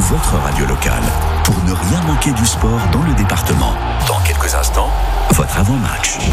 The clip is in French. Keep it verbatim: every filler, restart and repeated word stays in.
votre radio locale, pour ne rien manquer du sport dans le département. Dans quelques instants, votre avant-match.